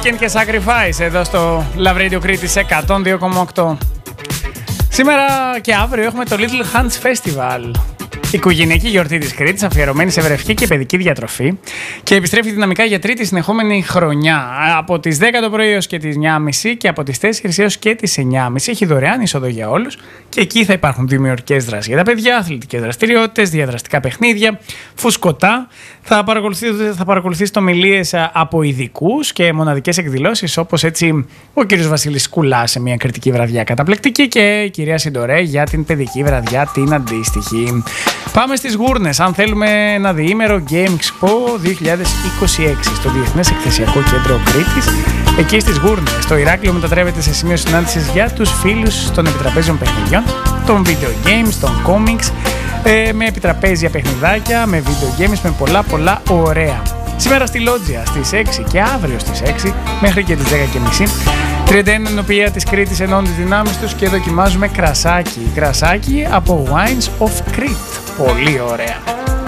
Weekend και Sacrifice εδώ στο Love Radio Κρήτης 102,8. Σήμερα και αύριο έχουμε το Little Hands Festival. Η οικογενειακή γιορτή της Κρήτης, αφιερωμένη σε βρεφική και παιδική διατροφή, και επιστρέφει δυναμικά για τρίτη συνεχόμενη χρονιά. Από τις 10 το πρωί έως και τις 9.30 και από τις 4 έως και τις 9.30 έχει δωρεάν είσοδο για όλους. Και εκεί θα υπάρχουν δημιουργικές δράσεις για τα παιδιά, αθλητικές δραστηριότητες, διαδραστικά παιχνίδια, φουσκωτά. Θα παρακολουθήσετε ομιλίες από ειδικούς και μοναδικές εκδηλώσεις, όπως έτσι ο κύριος Βασίλης Σκουλάς σε μια κριτική βραδιά καταπληκτική και η κυρία Σιντορέ για την παιδική βραδιά την αντίστοιχη. Πάμε στις Γούρνες, αν θέλουμε ένα διήμερο Game Expo 2026 στο Διεθνές Εκθεσιακό Κέντρο Κρήτης. Εκεί στις Γούρνες το Ηράκλειο μετατρέπεται σε σημείο συνάντησης για τους φίλους των επιτραπέζιων παιχνιδιών, των video games, των comics, με επιτραπέζια παιχνιδάκια, με video games, με πολλά ωραία. Σήμερα στη Λότζια στις 6 και αύριο στις 6 μέχρι και τις 10.30. 31 ενωπία της Κρήτης ενώνουν τις δυνάμεις τους και δοκιμάζουμε κρασάκι. Κρασάκι από Wines of Crete. Πολύ ωραία.